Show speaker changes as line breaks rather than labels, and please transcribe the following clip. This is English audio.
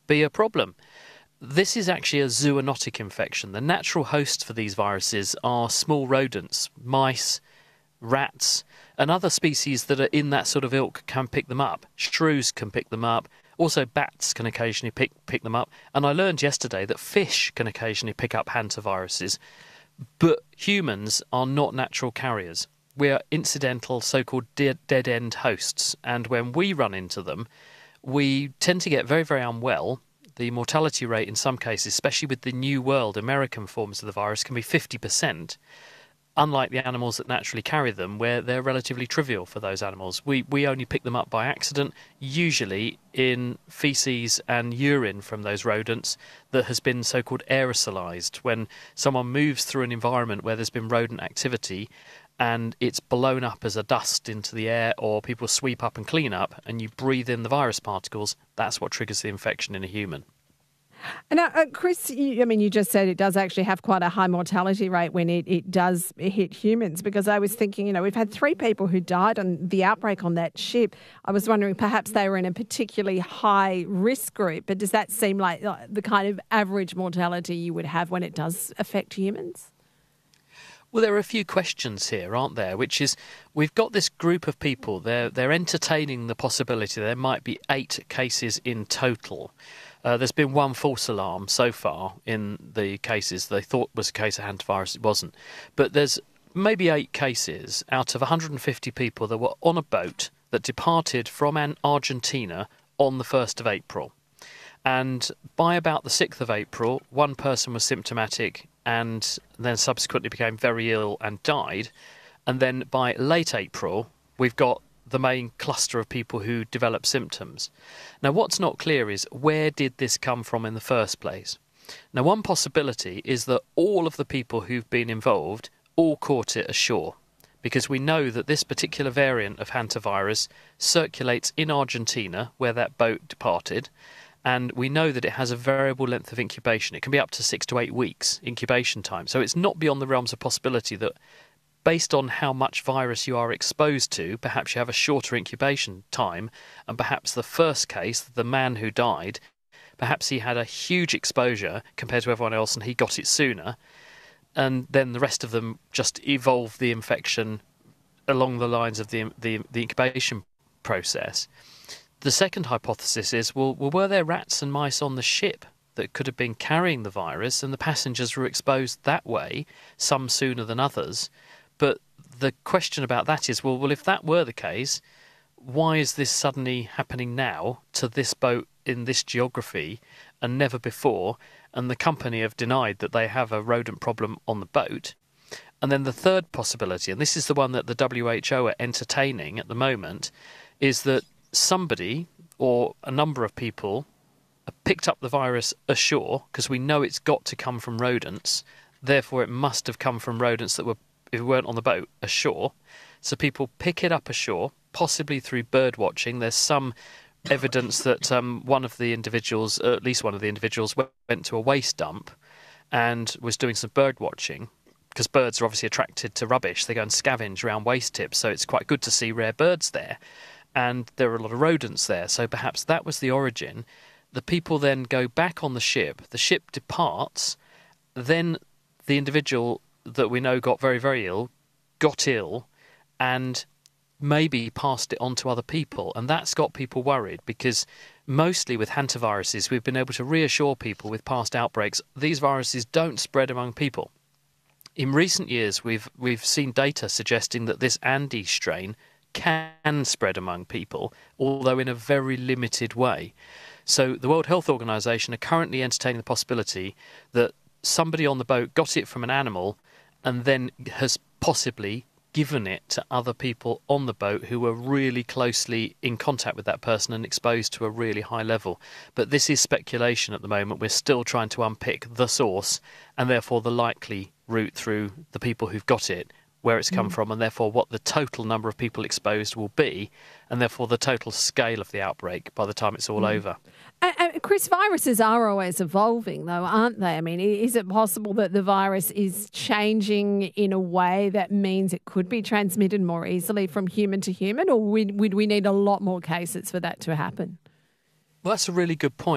be a problem. This is actually a zoonotic infection. The natural hosts for these viruses are small rodents, mice, rats, and other species that are in that sort of ilk can pick them up. Shrews can pick them up. Also, bats can occasionally pick them up. And I learned yesterday that fish can occasionally pick up hantaviruses. But humans are not natural carriers. We are incidental, so-called dead-end hosts. And when we run into them, we tend to get very, very unwell. The mortality rate in some cases, especially with the New World American forms of the virus, can be 50%. Unlike the animals that naturally carry them, where they're relatively trivial for those animals. We only pick them up by accident, usually in feces and urine from those rodents that has been so-called aerosolized. When someone moves through an environment where there's been rodent activity and it's blown up as a dust into the air, or people sweep up and clean up, and you breathe in the virus particles, that's what triggers the infection in a human.
Now, Chris, you just said it does actually have quite a high mortality rate when it does hit humans, because I was thinking, we've had 3 people who died on the outbreak on that ship. I was wondering perhaps they were in a particularly high risk group, but does that seem like the kind of average mortality you would have when it does affect humans?
Well, there are a few questions here, aren't there? Which is, we've got this group of people, they're entertaining the possibility there might be 8 cases in total. There's been 1 false alarm so far in the cases. They thought was a case of hantavirus, it wasn't. But there's maybe 8 cases out of 150 people that were on a boat that departed from Argentina on the 1st of April. And by about the 6th of April, 1 person was symptomatic and then subsequently became very ill and died. And then by late April, we've got the main cluster of people who develop symptoms. Now, what's not clear is, where did this come from in the first place? Now, one possibility is that all of the people who've been involved all caught it ashore, because we know that this particular variant of hantavirus circulates in Argentina, where that boat departed, and we know that it has a variable length of incubation. It can be up to 6 to 8 weeks incubation time. So it's not beyond the realms of possibility that, based on how much virus you are exposed to, perhaps you have a shorter incubation time, and perhaps the first case, the man who died, perhaps he had a huge exposure compared to everyone else and he got it sooner, and then the rest of them just evolved the infection along the lines of the incubation process. The second hypothesis is, well, were there rats and mice on the ship that could have been carrying the virus, and the passengers were exposed that way, some sooner than others? But the question about that is, well, if that were the case, why is this suddenly happening now to this boat in this geography and never before? And the company have denied that they have a rodent problem on the boat. And then the third possibility, and this is the one that the WHO are entertaining at the moment, is that somebody or a number of people picked up the virus ashore, because we know it's got to come from rodents. Therefore, it must have come from rodents that weren't on the boat ashore. So people pick it up ashore, possibly through bird watching. There's some evidence that one of the individuals, at least one of the individuals, went to a waste dump and was doing some bird watching, because birds are obviously attracted to rubbish. They go and scavenge around waste tips, so it's quite good to see rare birds there. And there are a lot of rodents there, so perhaps that was the origin. The people then go back on the ship departs, then the individual that we know got very, very ill, got ill, and maybe passed it on to other people. And that's got people worried, because mostly with hantaviruses, we've been able to reassure people with past outbreaks, these viruses don't spread among people. In recent years, we've seen data suggesting that this Andes strain can spread among people, although in a very limited way. So the World Health Organization are currently entertaining the possibility that somebody on the boat got it from an animal and then has possibly given it to other people on the boat who were really closely in contact with that person and exposed to a really high level. But this is speculation at the moment. We're still trying to unpick the source and therefore the likely route through the people who've got it, where it's come from, and therefore what the total number of people exposed will be, and therefore the total scale of the outbreak by the time it's all over.
Chris, viruses are always evolving, though, aren't they? I mean, is it possible that the virus is changing in a way that means it could be transmitted more easily from human to human, or would we need a lot more cases for that to happen?
Well, that's a really good point.